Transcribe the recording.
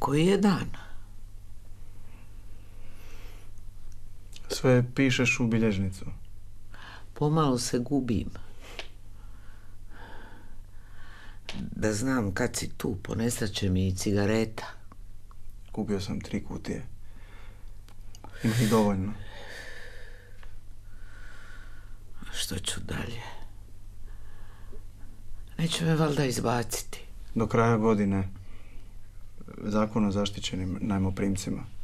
Koji je dan? Sve pišeš u bilježnicu. Pomalo se gubim. Da znam kad si tu, ponestaće mi i cigareta. Kupio sam 3 kutije. Ima ih dovoljno. Što ću dalje? Neće me valjda izbaciti. Do kraja godine Zakon o zaštićenim najmoprimcima.